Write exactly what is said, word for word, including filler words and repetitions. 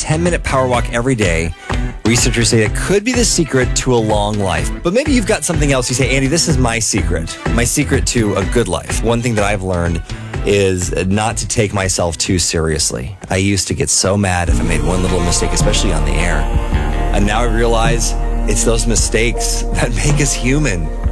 ten minute power walk every day. Researchers say it could be the secret to a long life. But maybe you've got something else. You say, Andy, this is my secret. My secret to a good life. One thing that I've learned is not to take myself too seriously. I used to get so mad if I made one little mistake, especially on the air. And now I realize it's those mistakes that make us human.